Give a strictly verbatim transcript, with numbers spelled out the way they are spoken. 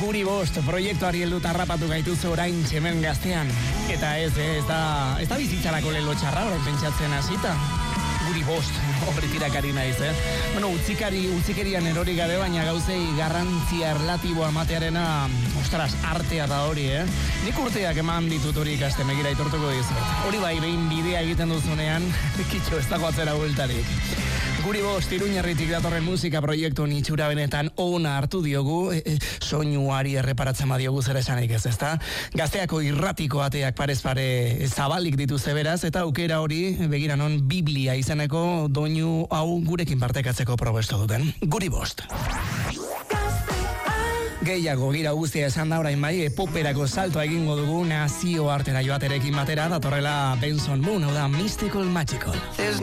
Guri bost proiektuari helduta harrapatu gaituzu orain hemen Gaztean. Eta ez, ez da, ez da bizitzarako lelo txarra, orain pentsatzen hasita. Guri bost, hori tirakari naiz, eh? Bueno, utzikari, utzikerian erori gabe, baina gauzei garrantzia erlatiboa ematearena, ostras, artea da hori, eh? Nik urteak eman ditut hori ikaste, megira itortuko dizuet. Hori bai, behin bidea egiten duzunean, kitxo, ez dago atzera bueltarik. Guri bost, Iruñerritik datorren musika proiektu itxura benetan ona hartu diogu, e, e, soinuari erreparatzen badiogu zer esanik ez, ezta? Gazteako irratiko ateak parez pare zabalik dituzte beraz, eta aukera hori, begira non, Biblia izeneko doinu hau gurekin partekatzeko probestu duten. Guri bost. Gehiago gira guztia esan da orain bai, epoperako saltoa egingo dugu nazio artera joaterekin batera, datorrela Benson Moon, hau da Mystical Magical.